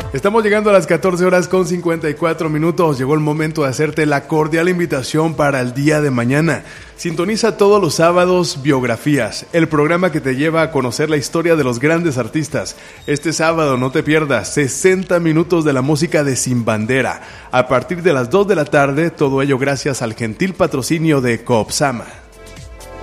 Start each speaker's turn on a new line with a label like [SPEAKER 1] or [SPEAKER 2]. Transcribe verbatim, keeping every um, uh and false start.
[SPEAKER 1] Estamos llegando a las catorce horas con cincuenta y cuatro minutos. Llegó el momento de hacerte la cordial invitación para el día de mañana. Sintoniza todos los sábados Biografías, el programa que te lleva a conocer la historia de los grandes artistas. Este sábado no te pierdas sesenta minutos de la música de Sin Bandera. A partir de las dos de la tarde, todo ello gracias al gentil patrocinio de Coopsama.